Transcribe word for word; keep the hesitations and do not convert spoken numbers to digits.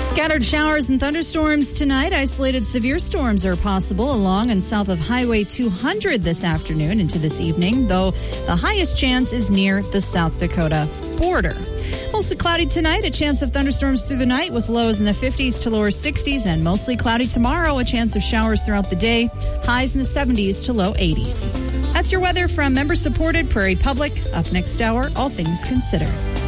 Scattered showers and thunderstorms tonight. Isolated severe storms are possible along and south of Highway two hundred this afternoon into this evening, though the highest chance is near the South Dakota border. Mostly cloudy tonight, a chance of thunderstorms through the night with lows in the fifties to lower sixties, and mostly cloudy tomorrow, a chance of showers throughout the day, highs in the seventies to low eighties. That's your weather from member-supported Prairie Public. Up next hour, All Things Considered.